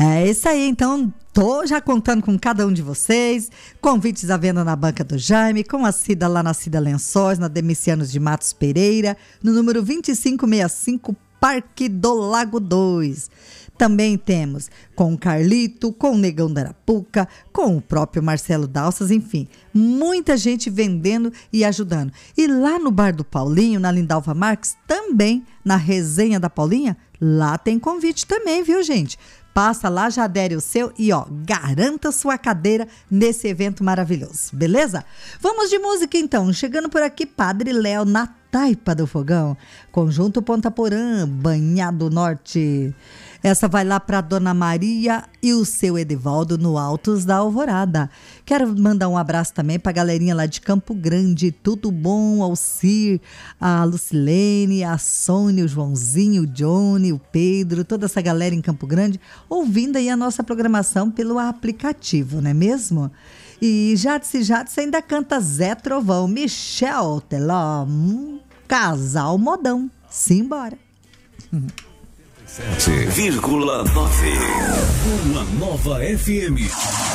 É isso aí, então tô já contando com cada um de vocês, convites à venda na Banca do Jaime, com a Cida lá na Cida Lençóis, na Demicianos de Matos Pereira, no número 2565, Parque do Lago 2. Também temos com o Carlito, com o Negão da Arapuca, com o próprio Marcelo Dalças, enfim, muita gente vendendo e ajudando. E lá no Bar do Paulinho, na Lindalva Marques, também na Resenha da Paulinha, lá tem convite também, viu, gente? Passa lá, já adere o seu e, ó, garanta sua cadeira nesse evento maravilhoso, beleza? Vamos de música, então. Chegando por aqui, Padre Léo, na Taipa do Fogão. Conjunto Ponta Porã, Banhado Norte. Essa vai lá para Dona Maria e o seu Edivaldo no Altos da Alvorada. Quero mandar um abraço também para a galerinha lá de Campo Grande. Tudo bom, Alcir, a Lucilene, a Sônia, o Joãozinho, o Johnny, o Pedro, toda essa galera em Campo Grande, ouvindo aí a nossa programação pelo aplicativo, não é mesmo? E Jadse ainda canta Zé Trovão, Michel Teló, casal modão. Simbora. 7,9. Uma nova FM.